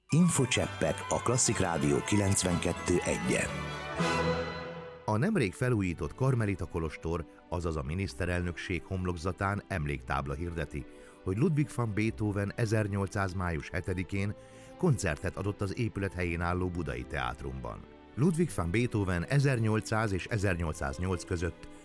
Infocseppek a Klasszik Rádió 92.1-en. A nemrég felújított Karmelita kolostor, azaz a miniszterelnökség homlokzatán emléktábla hirdeti, hogy Ludwig van Beethoven 1800. május 7-én koncertet adott az épület helyén álló Budai Teátrumban. Ludwig van Beethoven 1800 és 1808 között